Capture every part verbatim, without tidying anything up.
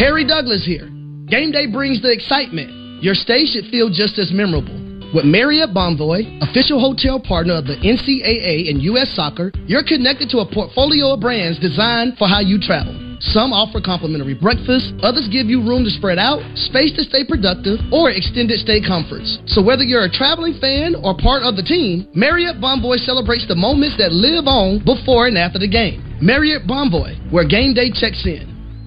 Harry Douglas here. Game day brings the excitement. Your stay should feel just as memorable. With Marriott Bonvoy, official hotel partner of the N C double A and U S Soccer, you're connected to a portfolio of brands designed for how you travel. Some offer complimentary breakfast, others give you room to spread out, space to stay productive, or extended stay comforts. So whether you're a traveling fan or part of the team, Marriott Bonvoy celebrates the moments that live on before and after the game. Marriott Bonvoy, where game day checks in.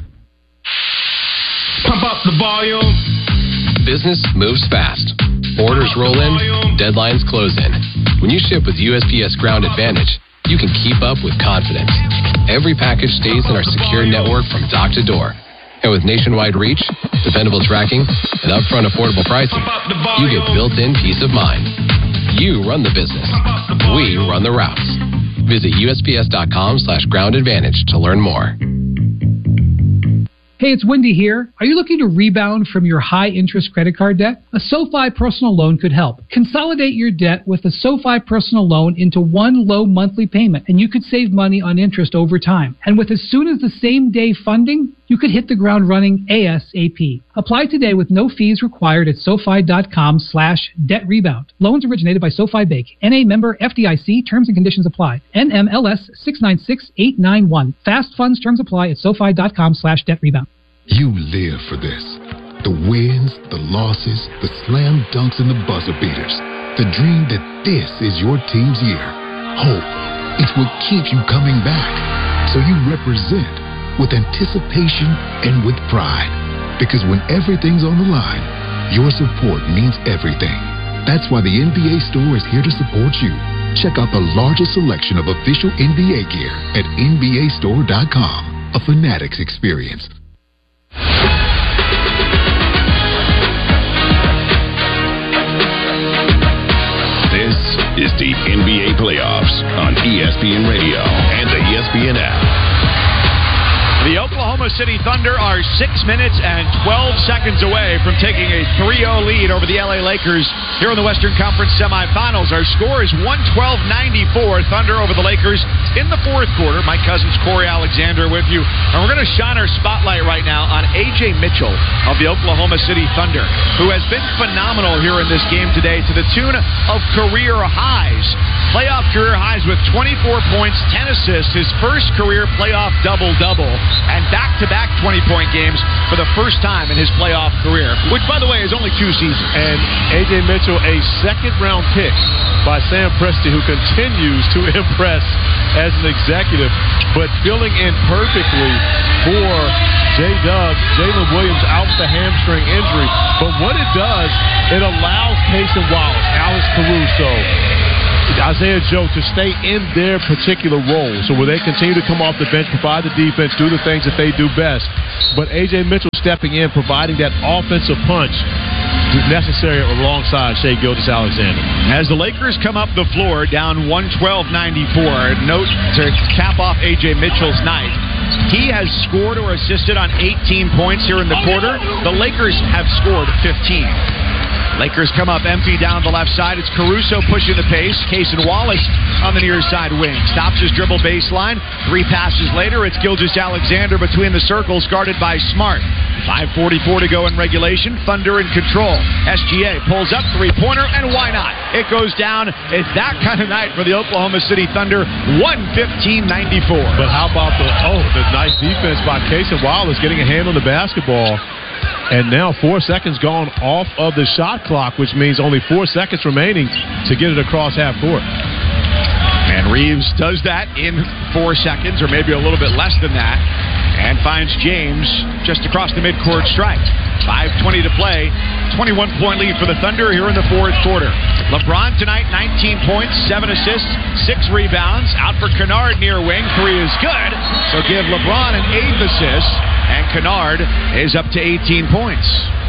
Pump up the volume. Business moves fast. Orders roll in, deadlines close in. When you ship with U S P S Ground Advantage, you can keep up with confidence. Every package stays in our secure network from dock to door. And with nationwide reach, dependable tracking, and upfront affordable pricing, you get built-in peace of mind. You run the business. We run the routes. Visit usps.com slash ground advantage to learn more. Hey, it's Wendy here. Are you looking to rebound from your high-interest credit card debt? A SoFi personal loan could help. Consolidate your debt with a SoFi personal loan into one low monthly payment, and you could save money on interest over time. And with as soon as the same day funding, you could hit the ground running ASAP. Apply today with no fees required at SoFi.com slash debt rebound. Loans originated by SoFi Bank. N A member F D I C. Terms and conditions apply. N M L S six nine six eight nine one. Fast funds terms apply at SoFi.com slash debt rebound. You live for this. The wins, the losses, the slam dunks, and the buzzer beaters. The dream that this is your team's year. Hope. It's what keeps you coming back. So you represent with anticipation and with pride. Because when everything's on the line, your support means everything. That's why the N B A store is here to support you. Check out the largest selection of official N B A gear at N B A store dot com. A Fanatics experience. This is the N B A Playoffs on E S P N Radio and the E S P N app. The Oklahoma City Thunder are six minutes and twelve seconds away from taking a three oh lead over the L A Lakers here in the Western Conference semifinals. Our score is one twelve ninety-four. Thunder over the Lakers in the fourth quarter. My cousin's Corey Alexander with you. And we're going to shine our spotlight right now on A J Mitchell of the Oklahoma City Thunder, who has been phenomenal here in this game today to the tune of career highs. Playoff career highs with twenty-four points, ten assists, his first career playoff double-double, and back-to-back twenty-point games for the first time in his playoff career, which, by the way, is only two seasons. And A J Mitchell, a second-round pick by Sam Presti, who continues to impress as an executive, but filling in perfectly for J-Dub. Jalen Williams out with a hamstring injury. But what it does, it allows Cason Wallace, Alex Caruso, Isaiah Joe to stay in their particular role. So where they continue to come off the bench, provide the defense, do the things that they do best. But A J Mitchell stepping in, providing that offensive punch necessary alongside Shai Gilgeous-Alexander. As the Lakers come up the floor down one twelve ninety-four, note to cap off A J Mitchell's night. He has scored or assisted on eighteen points here in the quarter. The Lakers have scored fifteen. Lakers come up empty down the left side. It's Caruso pushing the pace. Cason Wallace on the near side wing. Stops his dribble baseline. Three passes later, it's Gilgeous-Alexander between the circles, guarded by Smart. five forty-four to go in regulation. Thunder in control. S G A pulls up three-pointer, and why not? It goes down. It's that kind of night for the Oklahoma City Thunder. one fifteen ninety-four. But how about the, oh, the nice defense by Cason Wallace getting a hand on the basketball. And now four seconds gone off of the shot clock, which means only four seconds remaining to get it across half court. And Reeves does that in four seconds, or maybe a little bit less than that, and finds James just across the midcourt stripe. five twenty to play. twenty-one point lead for the Thunder here in the fourth quarter. LeBron tonight, nineteen points, seven assists, six rebounds. Out for Kennard near wing. Three is good. So give LeBron an eighth assist. And Kennard is up to eighteen points.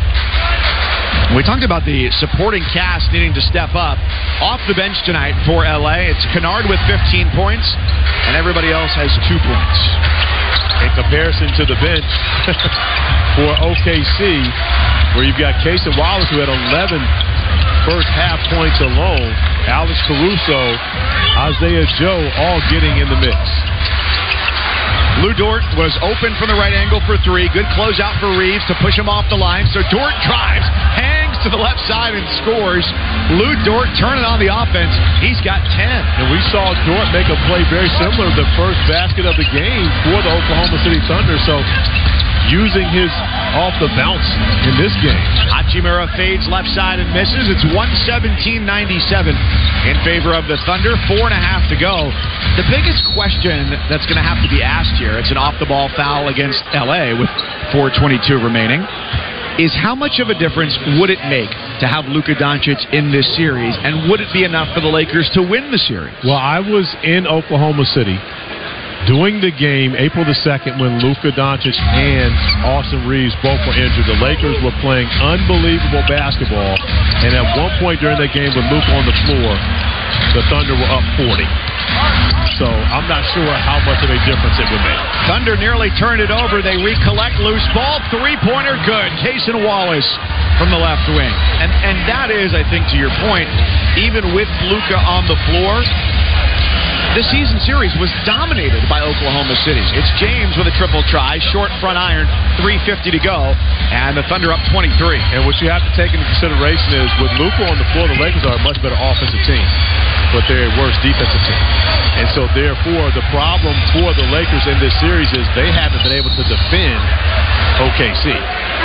We talked about the supporting cast needing to step up. Off the bench tonight for L A, it's Kennard with fifteen points, and everybody else has two points. In comparison to the bench for O K C, where you've got Cason Wallace, who had eleven first half points alone, Alex Caruso, Isaiah Joe, all getting in the mix. Lou Dort was open from the right angle for three. Good closeout for Reeves to push him off the line. So Dort drives, hangs to the left side and scores. Lou Dort turning on the offense. He's got ten. And we saw Dort make a play very similar to the first basket of the game for the Oklahoma City Thunder. So using his off the bounce in this game. Hachimura fades left side and misses. It's one seventeen ninety-seven in favor of the Thunder. Four and a half to go. The biggest question that's going to have to be asked here, it's an off-the-ball foul against L A with four twenty-two remaining, is how much of a difference would it make to have Luka Doncic in this series, and would it be enough for the Lakers to win the series? Well, I was in Oklahoma City doing the game April the second when Luka Doncic and Austin Reeves both were injured. The Lakers were playing unbelievable basketball, and at one point during that game with Luka on the floor, the Thunder were up forty. So I'm not sure how much of a difference it would make. Thunder nearly turned it over. They recollect loose ball. Three-pointer good. Cason Wallace from the left wing. And, and that is, I think, to your point, even with Luka on the floor, the season series was dominated by Oklahoma City. It's James with a triple try, short front iron, three fifty to go, and the Thunder up twenty-three. And what you have to take into consideration is with Luka on the floor, the Lakers are a much better offensive team, but they're a worse defensive team. And so, therefore, the problem for the Lakers in this series is they haven't been able to defend O K C.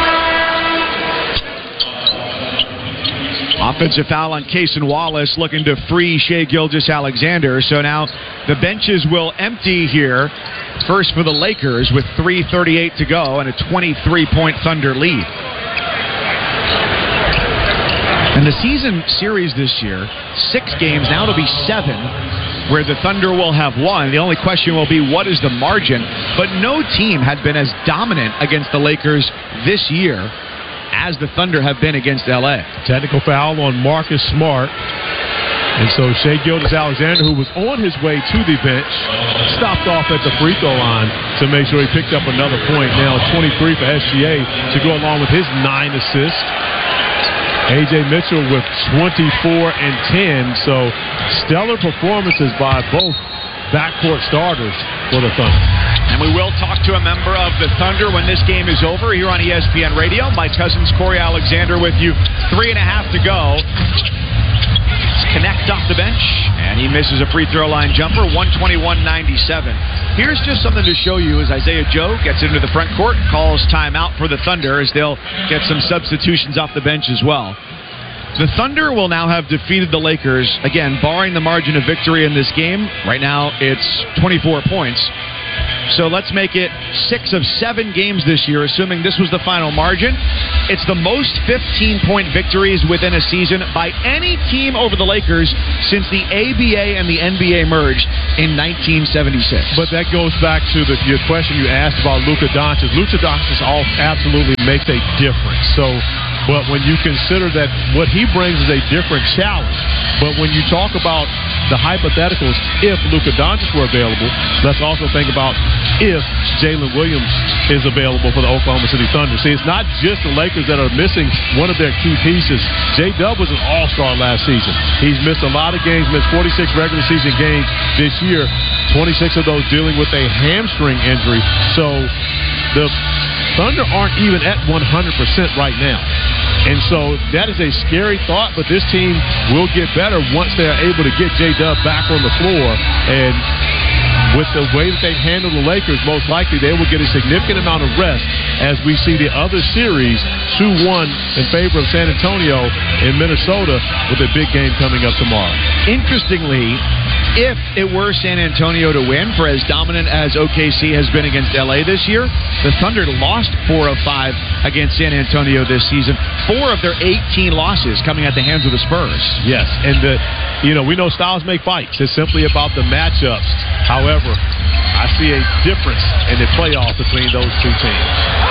Offensive foul on Cason Wallace, looking to free Shai Gilgeous-Alexander. So now the benches will empty here. First for the Lakers with three thirty-eight to go and a twenty-three point Thunder lead. And the season series this year, six games, now it'll be seven, where the Thunder will have won. The only question will be, what is the margin? But no team had been as dominant against the Lakers this year as the Thunder have been against L A. Technical foul on Marcus Smart. And so Shai Gilgeous-Alexander, who was on his way to the bench, stopped off at the free throw line to make sure he picked up another point. Now twenty-three for S G A to go along with his nine assists. A J Mitchell with twenty-four and ten. So stellar performances by both backcourt starters for the Thunder. And we will talk to a member of the Thunder when this game is over here on E S P N Radio. My cousin's Corey Alexander with you. Three and a half to go. Connect off the bench, and he misses a free throw line jumper. one twenty-one ninety-seven. Here's just something to show you as Isaiah Joe gets into the front court, calls timeout for the Thunder as they'll get some substitutions off the bench as well. The Thunder will now have defeated the Lakers, again, barring the margin of victory in this game. Right now, it's twenty-four points. So let's make it six of seven games this year, assuming this was the final margin. It's the most fifteen-point victories within a season by any team over the Lakers since the A B A and the N B A merged in nineteen seventy-six. But that goes back to the your question you asked about Luka Doncic. Luka Doncic absolutely makes a difference. So, but when you consider that what he brings is a different challenge, but when you talk about the hypotheticals, if Luka Doncic were available, let's also think about if Jalen Williams is available for the Oklahoma City Thunder. See, it's not just the Lakers that are missing one of their key pieces. J-Dub was an all-star last season. He's missed a lot of games, missed forty-six regular season games this year, twenty-six of those dealing with a hamstring injury. So the Thunder aren't even at one hundred percent right now. And so that is a scary thought, but this team will get better once they're able to get J-Dub back on the floor. And with the way that they handle the Lakers, most likely they will get a significant amount of rest as we see the other series two one in favor of San Antonio in Minnesota with a big game coming up tomorrow. Interestingly, if it were San Antonio to win, for as dominant as O K C has been against L A this year, the Thunder lost four of five against San Antonio this season. Four of their eighteen losses coming at the hands of the Spurs. Yes, and the, you know, we know styles make fights. It's simply about the matchups. However, I see a difference in the playoff between those two teams.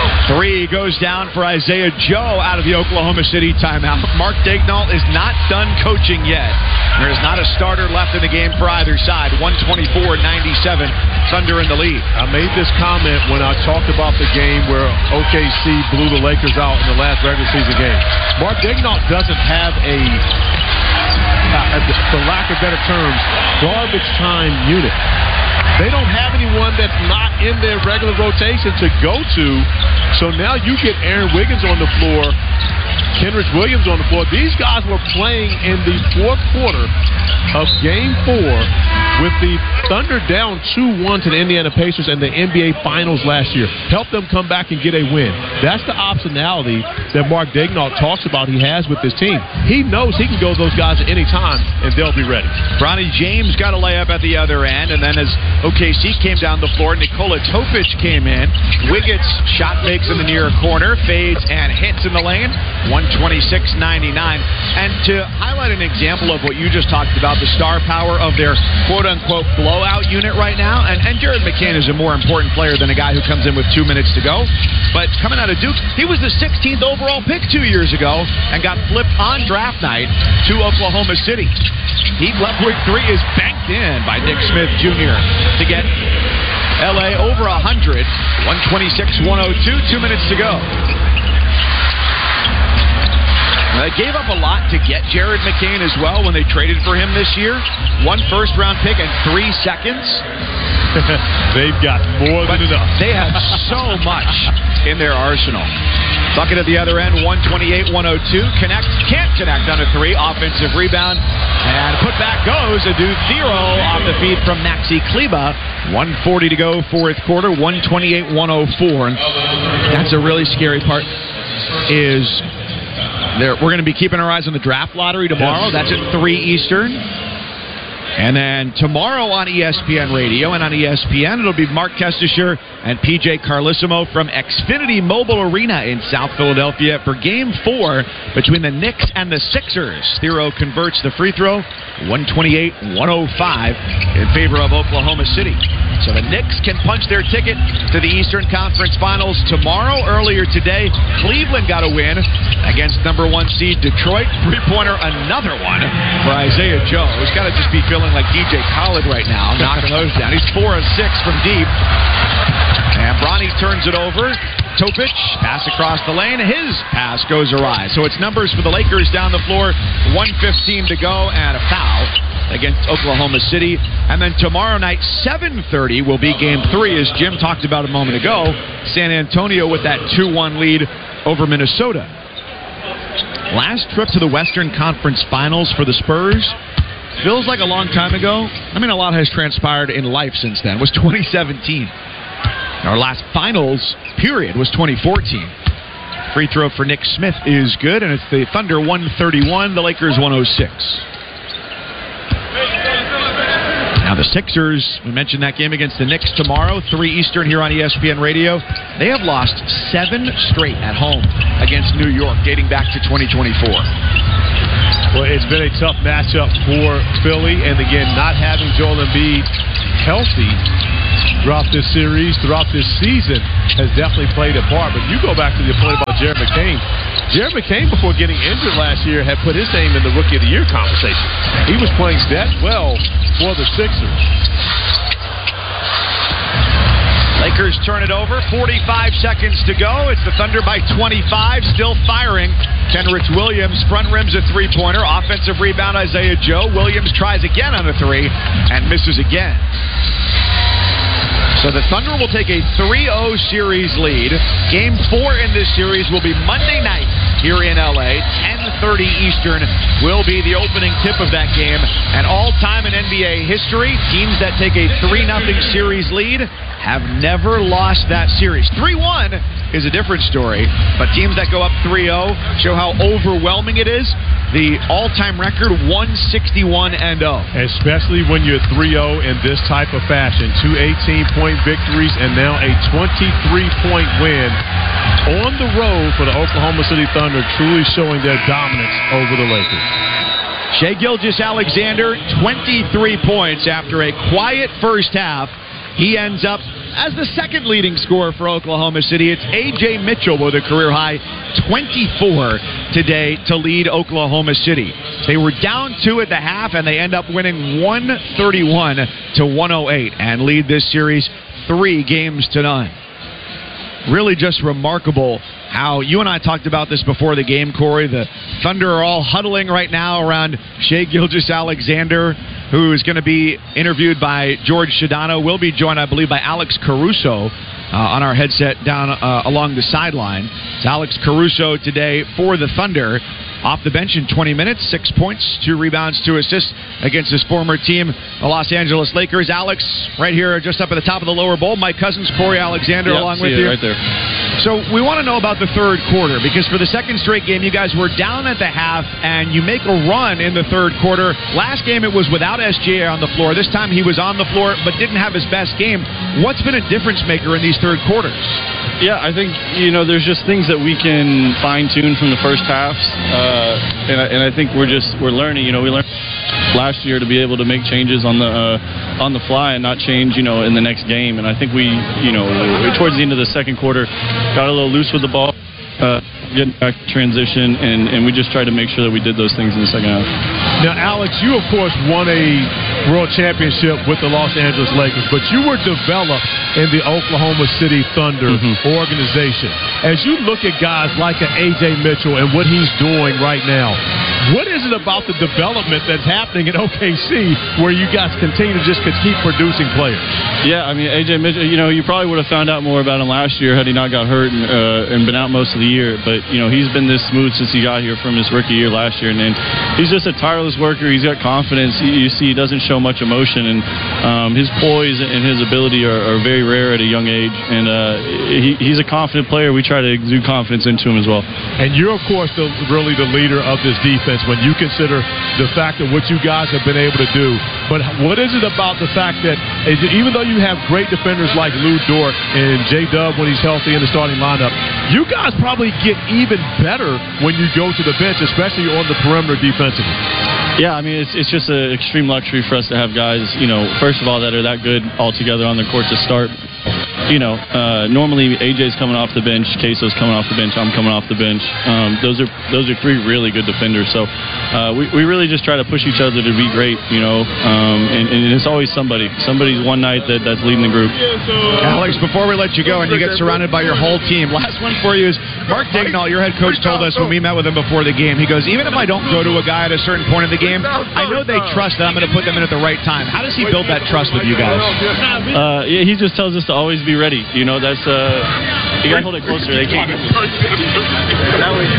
Three goes down for Isaiah Joe out of the Oklahoma City timeout. Mark Daigneault is not done coaching yet. There is not a starter left in the game for either side. one twenty-four ninety-seven, Thunder in the lead. I made this comment when I talked about the game where O K C blew the Lakers out in the last regular season game. Mark Daigneault doesn't have a, uh, for lack of better terms, garbage time unit. they don't have anyone that's not in their regular rotation to go to. So now you get Aaron Wiggins on the floor, Kenrich Williams on the floor. These guys were playing in the fourth quarter of Game four with the Thunder down two one to the Indiana Pacers in the N B A Finals last year. Helped them come back and get a win. That's the optionality that Mark Daigneault talks about he has with this team. He knows he can go those guys at any time, and they'll be ready. Bronny James got a layup at the other end, and then as O K C came down the floor, Nikola Topic came in. Wiggins shot fakes in the near corner, fades and hits in the lane, one twenty-six ninety-nine. And to highlight an example of what you just talked about, the star power of their quote-unquote blowout unit right now, and, and Jared McCain is a more important player than a guy who comes in with two minutes to go. But coming out of Duke, he was the sixteenth overall pick two years ago and got flipped on draft night to Oklahoma City. Heat left wing three is banked in by Nick Smith Junior to get L A over one hundred. one twenty-six one oh two, two minutes to go. They gave up a lot to get Jared McCain as well when they traded for him this year. One first-round pick and three seconds. They've got more but than enough. They have so much in their arsenal. Bucket at the other end, one twenty-eight one oh two. Connect, can't connect on a three. Offensive rebound. And put back goes Adou Thiero off the feed from Maxi Kleba. one forty to go, fourth quarter, one twenty-eight one oh four. And that's a really scary part is... There, we're going to be keeping our eyes on the draft lottery tomorrow. That's at three Eastern. And then tomorrow on E S P N Radio and on E S P N, it'll be Mark Kestisher and P J Carlissimo from Xfinity Mobile Arena in South Philadelphia for Game four between the Knicks and the Sixers. Thiero converts the free throw, one twenty-eight one oh five in favor of Oklahoma City. So the Knicks can punch their ticket to the Eastern Conference Finals tomorrow. Earlier today, Cleveland got a win against number one seed Detroit. Three-pointer, another one for Isaiah Joe. He's got to just be feeling like D J Khaled right now, knocking those down. He's four of six from deep. And Bronny turns it over. Topic, pass across the lane. His pass goes awry. So it's numbers for the Lakers down the floor. one fifteen to go and a foul against Oklahoma City. And then tomorrow night, seven thirty will be Game three, as Jim talked about a moment ago. San Antonio with that two one lead over Minnesota. Last trip to the Western Conference Finals for the Spurs feels like a long time ago. I mean, a lot has transpired in life since then. It was twenty seventeen. Our last finals period was twenty fourteen. Free throw for Nick Smith is good, and it's the Thunder one thirty-one, the Lakers one oh six. Now the Sixers, we mentioned that game against the Knicks tomorrow, three Eastern here on E S P N Radio. They have lost seven straight at home against New York, dating back to twenty twenty-four. Well, it's been a tough matchup for Philly, and again, not having Joel Embiid healthy throughout this series, throughout this season, has definitely played a part. But you go back to the point about Jared McCain. Jared McCain, before getting injured last year, had put his name in the Rookie of the Year conversation. He was playing that well for the Sixers. Lakers turn it over. forty-five seconds to go. It's the Thunder by twenty-five. Still firing. Kenrich Williams front rims a three-pointer. Offensive rebound, Isaiah Joe. Williams tries again on a three and misses again. So the Thunder will take a three oh series lead. Game four in this series will be Monday night here in L A. ten thirty Eastern will be the opening tip of that game. And all-time in N B A history, teams that take a three nothing series lead have never lost that series. three one is a different story, but teams that go up three oh show how overwhelming it is. The all-time record, one sixty-one and oh. Especially when you're three oh in this type of fashion. Two eighteen-point victories and now a twenty-three point win on the road for the Oklahoma City Thunder, truly showing their dominance over the Lakers. Shai Gilgeous-Alexander, twenty-three points after a quiet first half. He ends up as the second leading scorer for Oklahoma City. It's A J Mitchell with a career-high twenty-four today to lead Oklahoma City. They were down two at the half, and they end up winning one thirty-one to one oh eight and lead this series three games to none. Really just remarkable how you and I talked about this before the game, Corey. The Thunder are all huddling right now around Shai Gilgeous-Alexander. who is going to be interviewed by George Shadano. We'll be joined, I believe, by Alex Caruso uh, on our headset down uh, along the sideline. It's Alex Caruso today for the Thunder. Off the bench in twenty minutes, six points, two rebounds, two assists against his former team, the Los Angeles Lakers. Alex, right here, just up at the top of the lower bowl. Mike Cousins, Corey Alexander, yep, along with you you. Right there. So we want to know about the third quarter, because for the second straight game, you guys were down at the half, and you make a run in the third quarter. Last game, it was without S G A on the floor. This time, he was on the floor, but didn't have his best game. What's been a difference maker in these third quarters? Yeah, I think, you know, there's just things that we can fine-tune from the first halves, uh, and, I, and I think we're just, we're learning, you know, we learned last year to be able to make changes on the uh, on the fly and not change, you know, in the next game, and I think we, you know, towards the end of the second quarter, got a little loose with the ball, uh, getting back to transition, and, and we just tried to make sure that we did those things in the second half. Now, Alex, you, of course, won a world championship with the Los Angeles Lakers, but you were developed in the Oklahoma City Thunder mm-hmm. organization. As you look at guys like an A J Mitchell and what he's doing right now, what is it about the development that's happening in O K C where you guys continue to just keep producing players? Yeah, I mean, A J Mitchell, you know, you probably would have found out more about him last year had he not got hurt and, uh, and been out most of the year. But, you know, he's been this smooth since he got here from his rookie year last year. And, and he's just a tireless worker. He's got confidence. You, you see he doesn't show much emotion. And um, his poise and his ability are, are very rare at a young age. And uh, he, he's a confident player. We try to exude confidence into him as well. And you're, of course, the, really the leader of this defense when you consider the fact of what you guys have been able to do. But what is it about the fact that even though you have great defenders like Lou Dort and J-Dub when he's healthy in the starting lineup, you guys probably get even better when you go to the bench, especially on the perimeter defensively. Yeah, I mean, it's it's just an extreme luxury for us to have guys, you know, first of all, that are that good all together on the court to start. You know, uh, normally A J's coming off the bench, Queso's coming off the bench, I'm coming off the bench. Um, those are those are three really good defenders. So uh, we, we really just try to push each other to be great, you know, um, and, and it's always somebody. Somebody's one night that, that's leading the group. Alex, before we let you go and you get surrounded by your whole team, last one for you is Mark Daigneault, your head coach, told us when we met with him before the game, he goes, even if I don't go to a guy at a certain point in the game, I know they trust that I'm going to put them in at the right time. How does he build that trust with you guys? Uh, yeah, he just tells us to always be ready. You know, that's uh, you gotta hold it closer. They can't. That way.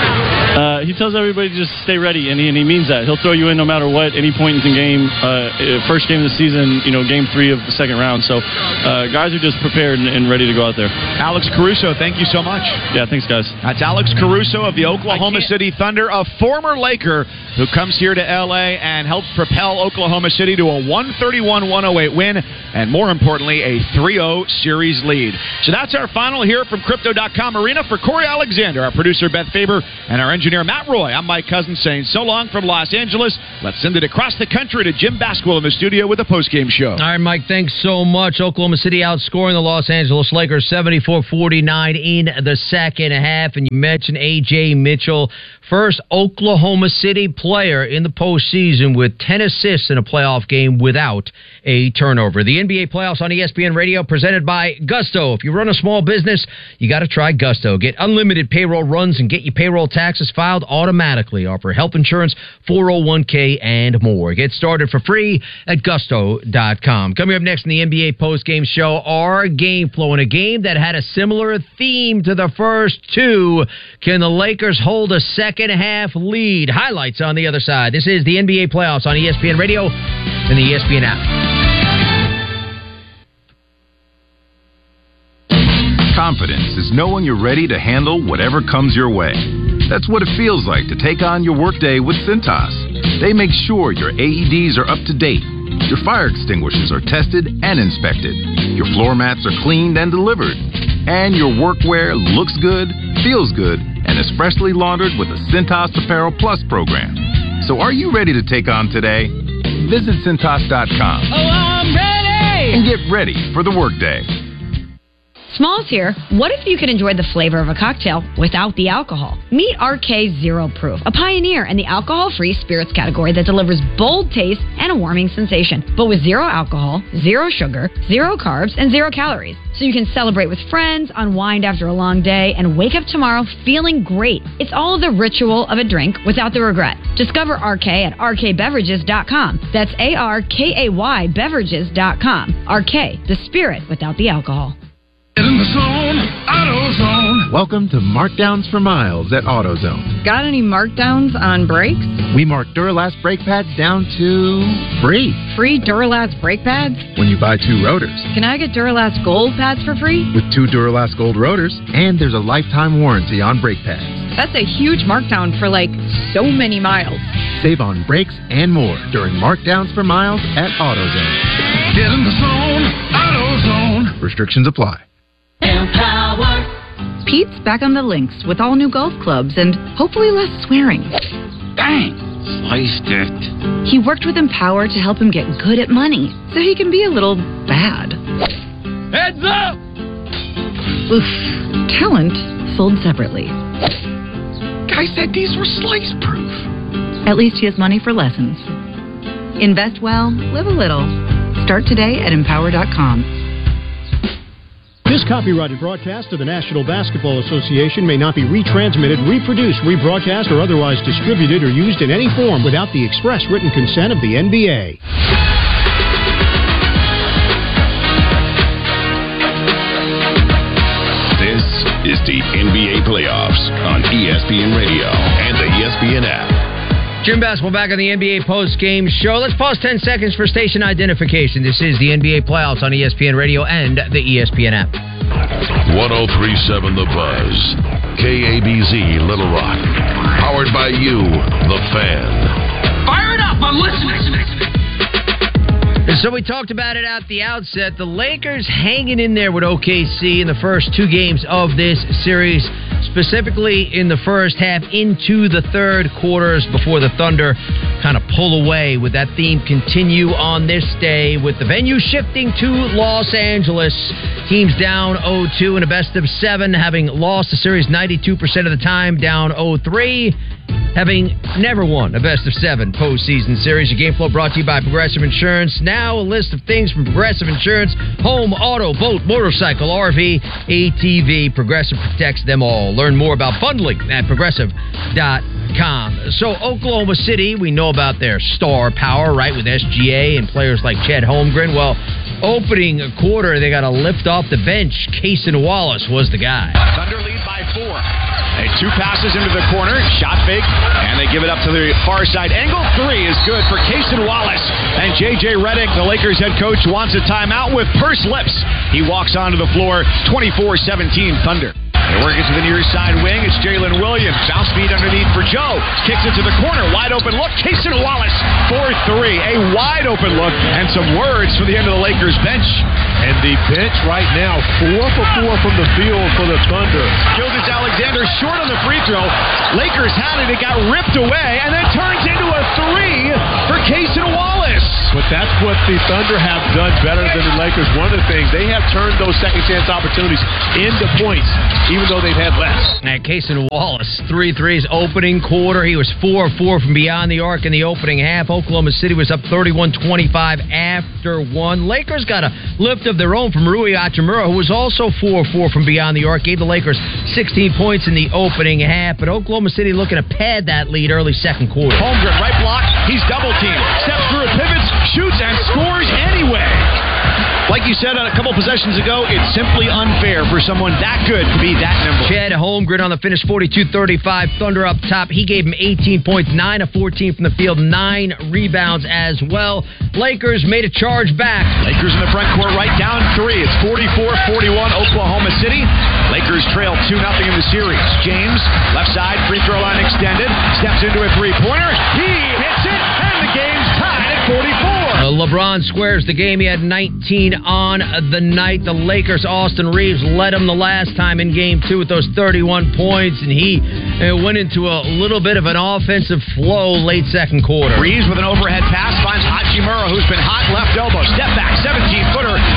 Uh, he tells everybody to just stay ready, and he, and he means that. He'll throw you in no matter what, any point in the game. Uh, first game of the season, you know, game three of the second round. So uh, guys are just prepared and, and ready to go out there. Alex Caruso, thank you so much. Yeah, thanks, guys. That's Alex Caruso of the Oklahoma City Thunder, a former Laker who comes here to L A and helps propel Oklahoma City to a one thirty-one one oh eight win, and more importantly, a three oh series lead. So that's our final here from Crypto dot com Arena. For Corey Alexander, our producer Beth Faber, and our engineer Matt Roy, I'm Mike Cousins saying so long from Los Angeles. Let's send it across the country to Jim Basquill in the studio with a postgame show. All right, Mike, thanks so much. Oklahoma City outscoring the Los Angeles Lakers seventy-four forty-nine in the second half. And you mentioned A J Mitchell, first Oklahoma City player in the postseason with ten assists in a playoff game without a turnover. The N B A playoffs on E S P N Radio presented by Gusto. If you run a small business, you got to try Gusto. Get unlimited payroll runs and get your payroll taxes filed automatically. Offer health insurance, four oh one k, and more. Get started for free at gusto dot com. Coming up next in the N B A postgame show, our game flow in a game that had a similar theme to the first two. Can the Lakers hold a second half lead? Highlights on the other side. This is the N B A playoffs on E S P N Radio and the E S P N app. Confidence is knowing you're ready to handle whatever comes your way. That's what it feels like to take on your workday with Cintas. They make sure your A E Ds are up to date, your fire extinguishers are tested and inspected, your floor mats are cleaned and delivered, and your workwear looks good, feels good, and is freshly laundered with a Cintas Apparel Plus program. So are you ready to take on today? Visit Cintas dot com. Oh, I'm ready! And get ready for the workday. Smalls here. What if you could enjoy the flavor of a cocktail without the alcohol? Meet R K Zero Proof, a pioneer in the alcohol-free spirits category that delivers bold taste and a warming sensation, but with zero alcohol, zero sugar, zero carbs, and zero calories. So you can celebrate with friends, unwind after a long day, and wake up tomorrow feeling great. It's all the ritual of a drink without the regret. Discover R K at R K beverages dot com. That's A R K A Y beverages dot com. R K, the spirit without the alcohol. Get in the zone, AutoZone. Welcome to Markdowns for Miles at AutoZone. Got any markdowns on brakes? We mark Duralast brake pads down to free. Free Duralast brake pads? When you buy two rotors. Can I get Duralast Gold pads for free? With two Duralast Gold rotors, and there's a lifetime warranty on brake pads. That's a huge markdown for like so many miles. Save on brakes and more during Markdowns for Miles at AutoZone. Get in the zone, AutoZone. Restrictions apply. Empower. Pete's back on the links with all new golf clubs and hopefully less swearing. Dang, sliced it. He worked with Empower to help him get good at money, so he can be a little bad. Heads up! Oof. Talent sold separately. Guy said these were slice proof. At least he has money for lessons. Invest well, live a little. Start today at empower dot com. This copyrighted broadcast of the National Basketball Association may not be retransmitted, reproduced, rebroadcast, or otherwise distributed or used in any form without the express written consent of the N B A. This is the N B A Playoffs on E S P N Radio and the E S P N app. Jim Basketball back on the N B A post-game show. Let's pause ten seconds for station identification. This is the N B A Playoffs on E S P N Radio and the E S P N app. one oh three point seven The Buzz. K A B Z Little Rock. Powered by you, the fan. Fire it up, I'm listening. And so we talked about it at the outset. The Lakers hanging in there with O K C in the first two games of this series, specifically in the first half into the third quarters before the Thunder kind of pull away. Would that theme continue on this day with the venue shifting to Los Angeles? Teams down oh two in a best of seven, having lost the series ninety-two percent of the time, down oh three. Having never won a best of seven postseason series. Your game flow brought to you by Progressive Insurance. Now a list of things from Progressive Insurance: home, auto, boat, motorcycle, R V, A T V. Progressive protects them all. Learn more about bundling at progressive dot com. So Oklahoma City, we know about their star power, right, with S G A and players like Chet Holmgren. Well, opening quarter, they got to lift off the bench. Cason Wallace was the guy. Thunder lead by four. And two passes into the corner, shot fake, and they give it up to the far side. Angle three is good for Cason Wallace. And J J Redick, the Lakers head coach, wants a timeout with pursed lips. He walks onto the floor, twenty-four seventeen Thunder. They work it to the near side wing. It's Jalen Williams. Bounce feed underneath for Joe. Kicks it to the corner. Wide open look. Cason Wallace for three. A wide open look and some words for the end of the Lakers bench. And the bench right now, four for four from the field for the Thunder. Gilgeous Alexander short on the free throw. Lakers had it. It got ripped away and then turns into a three for Cason Wallace. But that's what the Thunder have done better than the Lakers. One of the things, they have turned those second chance opportunities into points, even though they've had less. Now, Cason Wallace, three threes opening quarter. He was four of four from beyond the arc in the opening half. Oklahoma City was up thirty-one twenty-five after one. Lakers got a lift of their own from Rui Hachimura, who was also four of four from beyond the arc. Gave the Lakers sixteen points in the opening half, but Oklahoma City looking to pad that lead early second quarter. Holmgren, right block. He's double teamed. Steps through, pivots, shoots, and scores anyway. Like you said a couple possessions ago, it's simply unfair for someone that good to be that nimble. Chet Holmgren on the finish, forty-two thirty-five. Thunder up top. He gave him eighteen points, nine of fourteen from the field, nine rebounds as well. Lakers made a charge back. Lakers in the front court right down three. It's forty-four forty-one Oklahoma City. Lakers trail two nothing in the series. James, left side, free throw line extended, steps into a three-pointer. He hits it, and the game's tied at forty-four. Uh, LeBron squares the game. He had nineteen on the night. The Lakers, Austin Reeves, led him the last time in game two with those thirty-one points, and he uh, went into a little bit of an offensive flow late second quarter. Reeves with an overhead pass finds Hachimura, who's been hot left elbow. Step back, seventeen-footer, and it's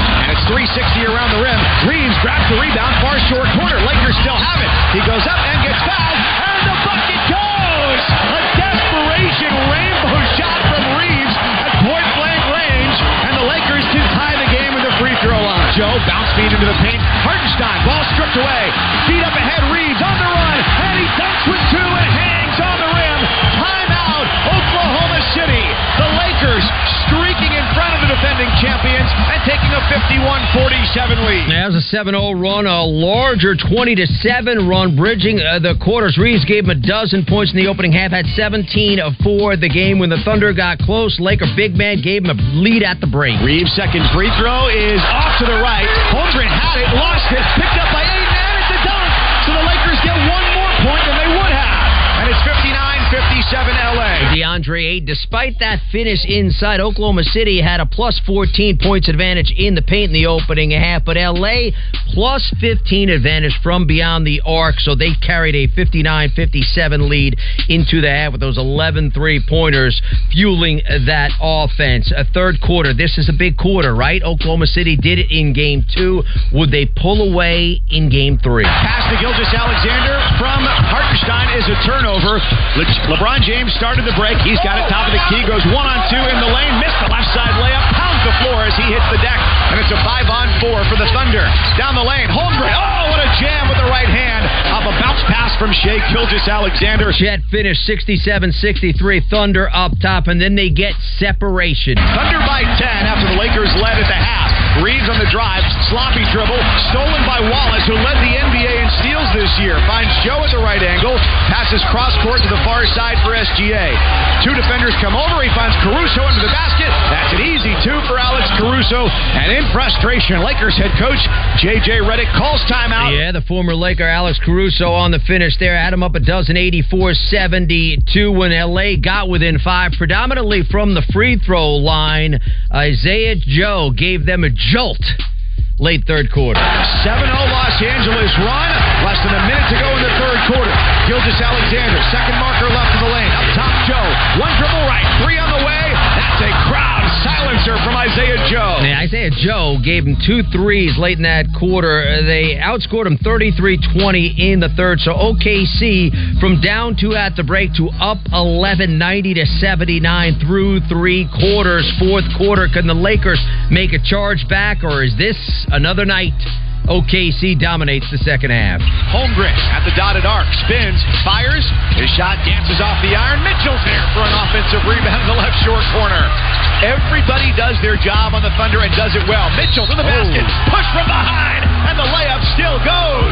three sixty around the rim. Reeves grabs the rebound, far short corner. Lakers still have it. He goes up and gets fouled, and the bucket goes! A desperation rainbow shot from Reeves at point-blank range, and the Lakers can tie the game with the free throw line. Joe bounce feed into the paint. Hartenstein, ball stripped away. Feet up ahead, Reeves on the run, and he dunks with two and hangs on the rim. Timeout, Oklahoma City. The Lakers streaking in front of the defending champions and taking a fifty-one forty-seven lead. As a seven oh run, a larger twenty to seven run, bridging uh, the quarters. Reeves gave him a dozen points in the opening half, had seventeen for the game. When the Thunder got close, Laker big man gave him a lead at the break. Reeves' second free throw is off to the right. Holmgren had it, lost it, picked up by eight, and it's a dunk. So the Lakers get one more point than they would have. And it's fifty-nine fifty-seven L A. DeAndre Ayton, despite that finish inside, Oklahoma City had a plus fourteen points advantage in the paint in the opening half, but L A plus fifteen advantage from beyond the arc, so they carried a fifty-nine fifty-seven lead into the half with those eleven three-pointers fueling that offense. A third quarter, this is a big quarter, right? Oklahoma City did it in game two. Would they pull away in game three? Pass to Gilgeous-Alexander from Hartenstein is a turnover. Le- LeBron James started the break. He's got it top of the key. Goes one on two in the lane. Missed the left side layup. Pounds the floor as he hits the deck. And it's a five on four for the Thunder. Down the lane. Holmgren. Oh, what a jam with the right hand. Off a bounce pass from Shai Gilgeous-Alexander. Chet finished sixty-seven sixty-three. Thunder up top, and then they get separation. Thunder by ten after the Lakers led at the half. Reeves on the drive. Sloppy dribble. Stolen by Wallace, who led the N B A in steals this year. Finds Joe at the right angle. Passes cross court to the far side for S G A. Two defenders come over. He finds Caruso into the basket. That's an easy two for Alex Caruso. And in frustration, Lakers head coach J J Redick calls timeout. Yeah, the former Laker Alex Caruso on the finish there. Had him up a dozen, eighty-four seventy-two when L A got within five, predominantly from the free throw line. Isaiah Joe gave them a jolt late third quarter. seven oh Los Angeles run. Less than a minute to go in the third quarter. Gilgeous-Alexander, second marker left in the lane. Up top, Joe. One dribble right. Three on the way. That's a crowd silencer from Isaiah Joe. Yeah, Isaiah Joe gave him two threes late in that quarter. They outscored him thirty-three twenty in the third. So O K C from down two at the break to up eleven, ninety to seventy-nine through three quarters. Fourth quarter, can the Lakers make a charge back, or is this another night? O K C dominates the second half. Holmgren at the dotted arc. Spins, fires. His shot dances off the iron. Mitchell's there for an offensive rebound in the left short corner. Everybody does their job on the Thunder and does it well. Mitchell to the basket. Push from behind. And the layup still goes.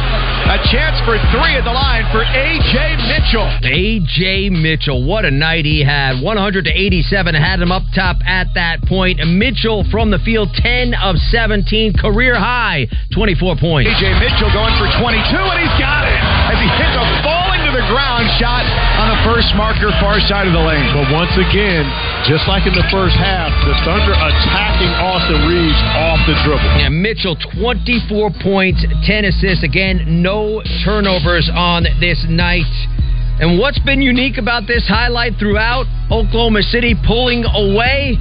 A chance for three at the line for A J Mitchell. A J Mitchell, what a night he had. one hundred to eighty-seven, had him up top at that point. Mitchell from the field, ten of seventeen, career high, twenty-four points. A J Mitchell going for twenty-two, and he's got it as he hits a falling to the ground shot on the first marker, far side of the lane. But once again, just like in the first half, the Thunder attacking Austin Reeves off the dribble. Yeah, Mitchell, twenty-four points, ten assists. Again, no turnovers on this night. And what's been unique about this highlight throughout? Oklahoma City pulling away.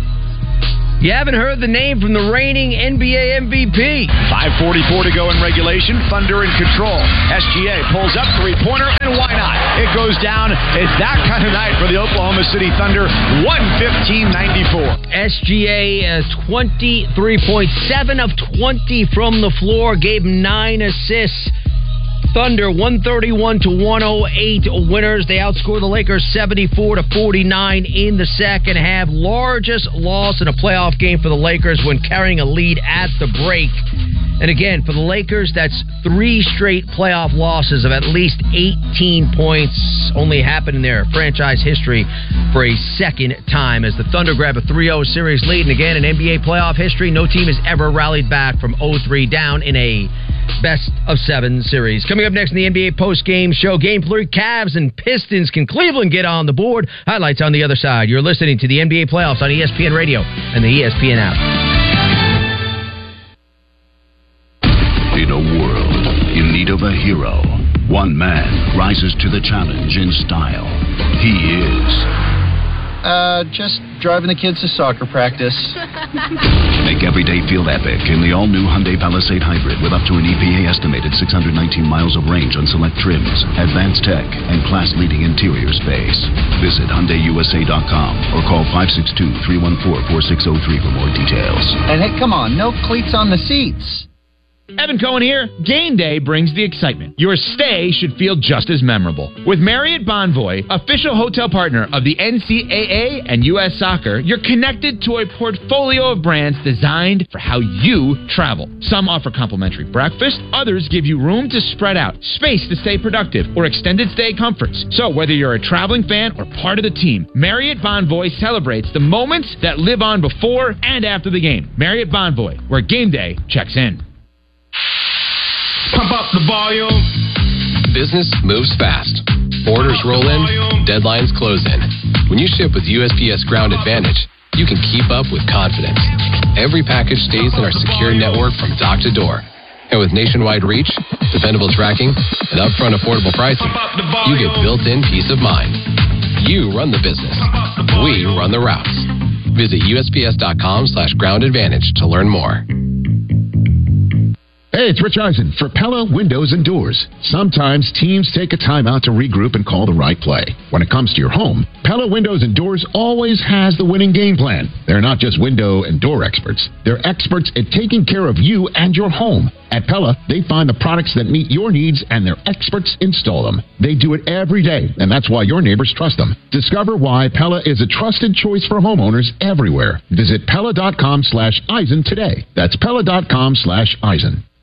You haven't heard the name from the reigning N B A M V P. five forty-four to go in regulation. Thunder in control. S G A pulls up three-pointer, and why not? It goes down. It's that kind of night for the Oklahoma City Thunder. one fifteen ninety-four. S G A, uh, twenty-three points, seven of twenty from the floor, gave nine assists. Thunder one thirty-one to one oh eight winners. They outscore the Lakers seventy-four to forty-nine in the second half. Largest loss in a playoff game for the Lakers when carrying a lead at the break. And again, for the Lakers, that's three straight playoff losses of at least eighteen points. Only happened in their franchise history for a second time as the Thunder grab a three oh series lead. And again, in N B A playoff history, no team has ever rallied back from oh three down in a best of seven series. Coming up next in the N B A post-game show, game three, Cavs and Pistons. Can Cleveland get on the board? Highlights on the other side. You're listening to the N B A playoffs on E S P N Radio and the E S P N app. In a world in need of a hero, one man rises to the challenge in style. He is Uh, just driving the kids to soccer practice. Make every day feel epic in the all-new Hyundai Palisade Hybrid with up to an E P A-estimated six hundred nineteen miles of range on select trims, advanced tech, and class-leading interior space. Visit Hyundai U S A dot com or call five six two, three one four, four six zero three for more details. And hey, come on, no cleats on the seats. Evan Cohen here. Game day brings the excitement. Your stay should feel just as memorable. With Marriott Bonvoy, official hotel partner of the N C A A and U S Soccer, you're connected to a portfolio of brands designed for how you travel. Some offer complimentary breakfast, others give you room to spread out, space to stay productive, or extended stay comforts. So whether you're a traveling fan or part of the team, Marriott Bonvoy celebrates the moments that live on before and after the game. Marriott Bonvoy, where game day checks in. Pump up the volume. Business moves fast. Orders roll in, deadlines close in. When you ship with U S P S Ground Advantage, you can keep up with confidence. Every package stays in our secure network from dock to door. And with nationwide reach, dependable tracking, and upfront affordable pricing, you get built-in peace of mind. You run the business. We run the routes. Visit U S P S dot com slash ground advantage to learn more. Hey, it's Rich Eisen for Pella Windows and Doors. Sometimes teams take a time out to regroup and call the right play. When it comes to your home, Pella Windows and Doors always has the winning game plan. They're not just window and door experts. They're experts at taking care of you and your home. At Pella, they find the products that meet your needs and their experts install them. They do it every day, and that's why your neighbors trust them. Discover why Pella is a trusted choice for homeowners everywhere. Visit Pella dot com slash Eisen today. That's Pella dot com slash Eisen.